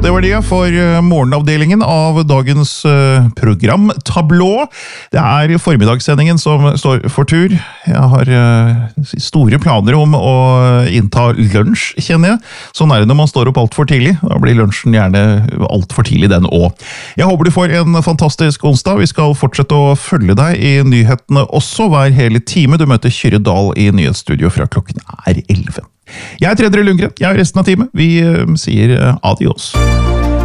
Det var det for morgenavdelingen av dagens programtablå. Det formiddagssendingen som står for tur. Jeg har store planer om å innta lunsj, kjenner jeg. Sånn det når man står opp alt for tidlig. Da blir lunsjen gjerne alt for tidlig den også. Jeg håper du får en fantastisk onsdag. Vi skal fortsette å følge deg i nyhetene også hver hele time. Du møter Kyrre Dahl i nyhetsstudio fra klokken 11. Jeg Tredje Lundgren. Jeg resten av teamet. Vi sier adios.